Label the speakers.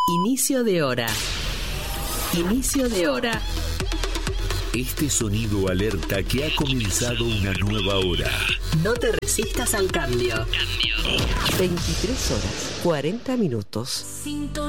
Speaker 1: Inicio de hora. Inicio de hora.
Speaker 2: Este sonido alerta que ha comenzado una nueva hora.
Speaker 1: No te resistas al cambio.
Speaker 3: 23 horas, 40 minutos.